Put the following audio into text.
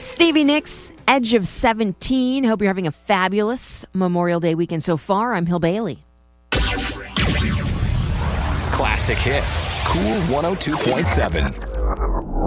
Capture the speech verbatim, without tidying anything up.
Stevie Nicks, Edge of seventeen. Hope you're having a fabulous Memorial Day weekend so far. I'm Hill Bailey. Classic hits. Cool one oh two point seven.